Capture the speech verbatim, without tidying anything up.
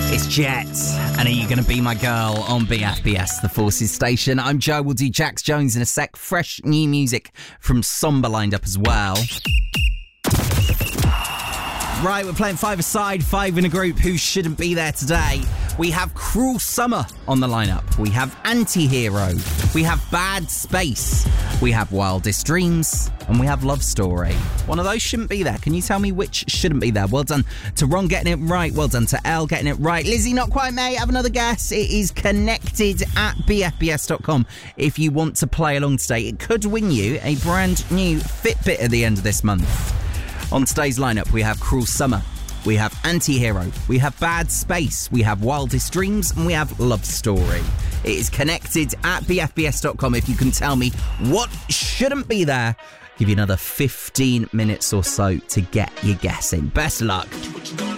It's Jet, and Are You Gonna Be My Girl on B F B S, the Forces station. I'm Joe, we'll do Jax Jones in a sec. Fresh new music from Somber lined up as well. Right, we're playing five-a-side, five in a group. Who shouldn't be there today? We have Cruel Summer on the lineup. We have Anti-Hero. We have Bad Space. We have Wildest Dreams. And we have Love Story. One of those shouldn't be there. Can you tell me which shouldn't be there? Well done to Ron getting it right. Well done to Elle getting it right. Lizzie, not quite, mate. Have another guess. It is Connected at b f b s dot com if you want to play along today. It could win you a brand new Fitbit at the end of this month. On today's lineup, we have Cruel Summer, we have Anti-Hero, we have Bad Space, we have Wildest Dreams, and we have Love Story. It is Connected at b f b s dot com if you can tell me what shouldn't be there. Give you another fifteen minutes or so to get your guess in. Best of luck.